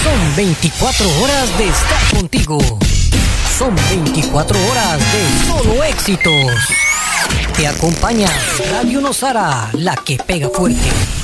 Son 24 horas de estar contigo. Son 24 horas de solo éxitos. Te acompaña Radio Nosara, la que pega fuerte.